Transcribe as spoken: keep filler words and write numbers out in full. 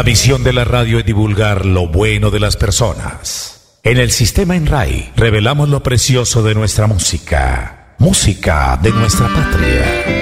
La misión de la radio es divulgar lo bueno de las personas. En el sistema Enray revelamos lo precioso de nuestra música. Música de nuestra patria.